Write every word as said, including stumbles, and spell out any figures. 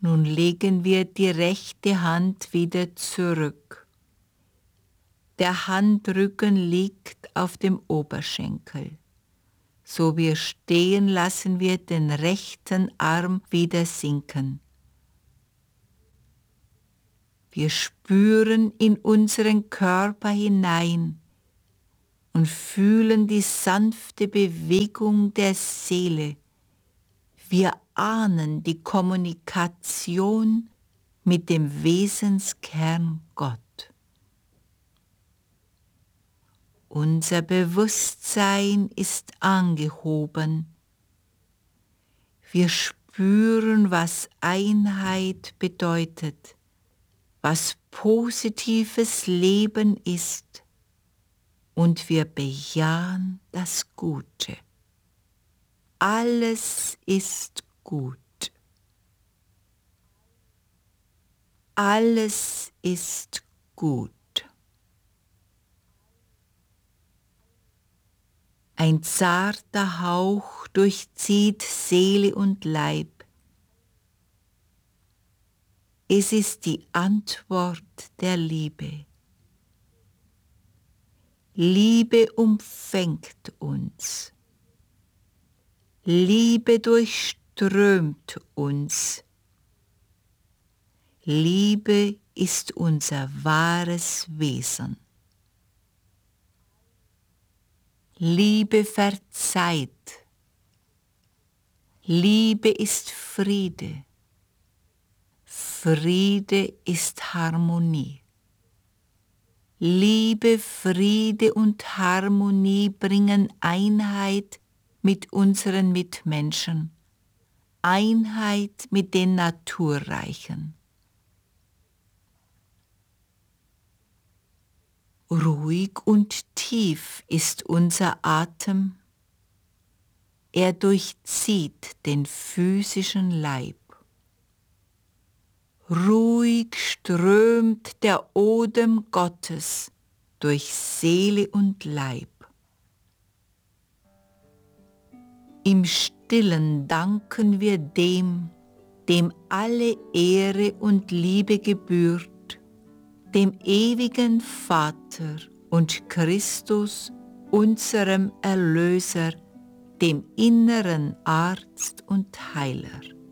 Nun legen wir die rechte Hand wieder zurück. Der Handrücken liegt auf dem Oberschenkel. So wir stehen, lassen wir den rechten Arm wieder sinken. Wir spüren in unseren Körper hinein und fühlen die sanfte Bewegung der Seele. Wir ahnen die Kommunikation mit dem Wesenskern Gott. Unser Bewusstsein ist angehoben. Wir spüren, was Einheit bedeutet, was positives Leben ist, und wir bejahen das Gute. Alles ist gut. Alles ist gut. Ein zarter Hauch durchzieht Seele und Leib. Es ist die Antwort der Liebe. Liebe umfängt uns. Liebe durchströmt uns. Liebe ist unser wahres Wesen. Liebe verzeiht. Liebe ist Friede. Friede ist Harmonie. Liebe, Friede und Harmonie bringen Einheit mit unseren Mitmenschen, Einheit mit den Naturreichen. Ruhig und tief ist unser Atem. Er durchzieht den physischen Leib. Ruhig strömt der Odem Gottes durch Seele und Leib. Im Stillen danken wir dem, dem alle Ehre und Liebe gebührt, dem ewigen Vater und Christus, unserem Erlöser, dem inneren Arzt und Heiler.